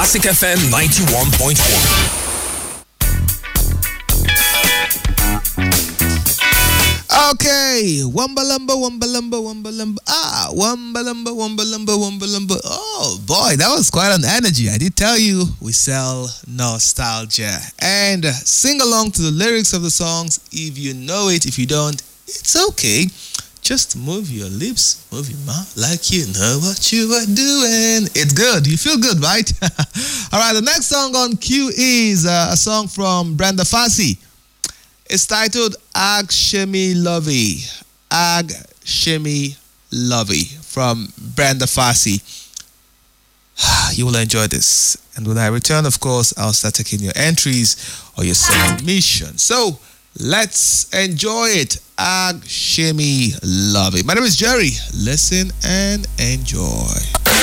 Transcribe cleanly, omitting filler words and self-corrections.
Classic FM 91.1. Okay, Wumbalumba, Wumbalumba, Wumbalumba. Wumbalumba, Wumbalumba, Wumbalumba. Oh boy, that was quite an energy. I did tell you we sell nostalgia. And sing along to the lyrics of the songs if you know it. If you don't, it's okay. Just move your lips, move your mouth like you know what you are doing. It's good. You feel good, right? All right, the next song on cue is a song from Brenda Fassie. It's titled Ag Shemi Lovey. Ag Shemi Lovey from Brenda Fassie. You will enjoy this. And when I return, of course, I'll start taking your entries or your submissions. So let's enjoy it. Ag Shemi Lovey. My name is Jerry. Listen and enjoy.